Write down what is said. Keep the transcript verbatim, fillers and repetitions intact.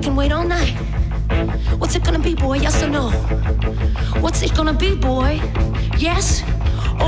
can wait all night. What's it gonna be, boy? Yes or no? What's it gonna be, boy? Yes?